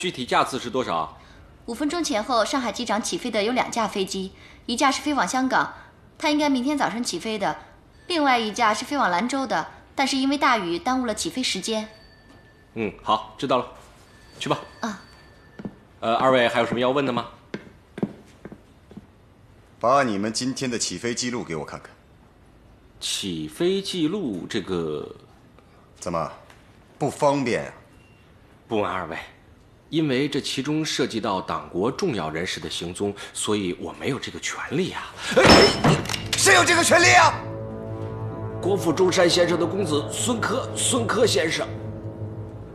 具体架次是多少 ？5分钟前后，上海机场起飞的有2架飞机，一架是飞往香港，它应该明天早晨起飞的；另外一架是飞往兰州的，但是因为大雨耽误了起飞时间。 好，知道了，去吧。 啊。 二位还有什么要问的吗？ 把你们今天的起飞记录给我看看。 起飞记录这个， 怎么，不方便啊？ 不瞒二位，因为这其中涉及到党国重要人士的行踪，所以我没有这个权利啊。 谁有这个权利啊？ 国父中山先生的公子孙科先生。